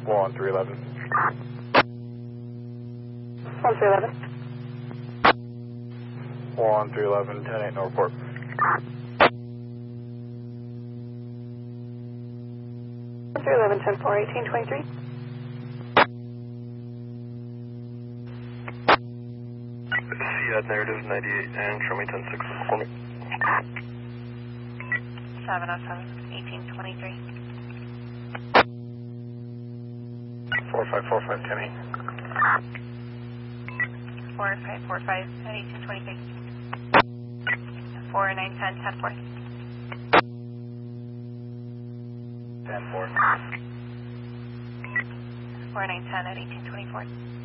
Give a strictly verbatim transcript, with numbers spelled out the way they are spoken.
one three eleven. one three eleven. one three eleven, ten eight, no report. one three eleven, ten four, eighteen twenty-three. See that narrative ninety-eight and show me ten six for me. seven oh seven, eighteen twenty-three. four five four five, Kenny. four five four five at eighteen twenty-three. four nine ten, ten four. ten four. four nine ten at eighteen twenty-four.